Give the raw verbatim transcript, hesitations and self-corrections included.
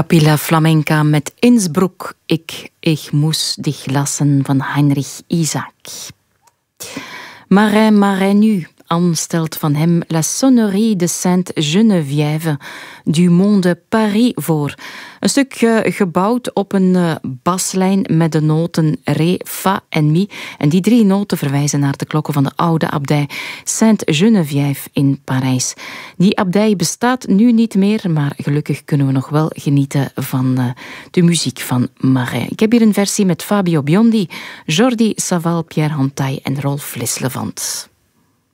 Capilla Flamenca met Innsbruck. Ik, ich muss dich lassen van Heinrich Isaac. Marin Marinu aanstelt van hem La Sonnerie de Sainte-Geneviève du Monde Paris voor. Een stuk uh, gebouwd op een uh, baslijn met de noten Ré, Fa en Mi. En die drie noten verwijzen naar de klokken van de oude abdij Sainte-Geneviève in Parijs. Die abdij bestaat nu niet meer, maar gelukkig kunnen we nog wel genieten van uh, de muziek van Marin. Ik heb hier een versie met Fabio Biondi, Jordi Saval, Pierre Hantaï en Rolf Lislevant.